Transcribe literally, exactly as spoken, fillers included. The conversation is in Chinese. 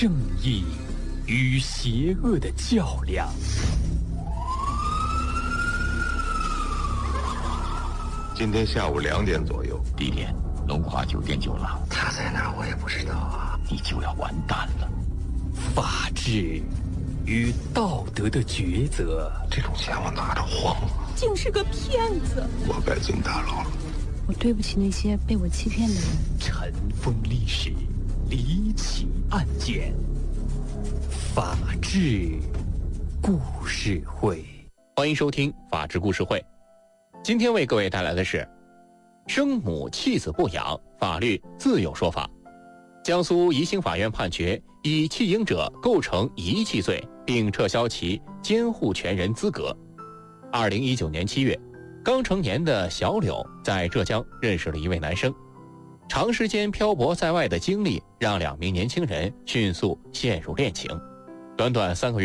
正义与邪恶的较量。 今天下午两点左右， 地点龙华酒店酒廊。 他在哪儿我也不知道啊！ 你就要完蛋了。 法治与道德的抉择， 这种钱我拿着慌了， 竟是个骗子！ 我该进大牢了。 我对不起那些被我欺骗的人。 尘封历史，离奇案件，法治故事会。 欢迎收听法治故事会。今天为各位带来的是生母弃子不养，法律自有说法。江苏宜兴法院判决以弃婴者构成遗弃罪，并撤销其监护权人资格。二零一九年七月，刚成年的小柳在浙江认识了一位男生，长时间漂泊在外的经历让两名年轻人迅速陷入恋情。短短三个月